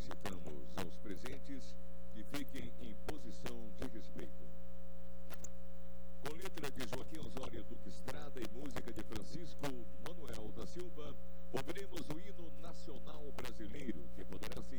solicitamos aos presentes que fiquem em posição de respeito. Com letra de Joaquim Osório Duque Estrada e música de Francisco Manuel da Silva, ouviremos o hino nacional brasileiro, que poderá ser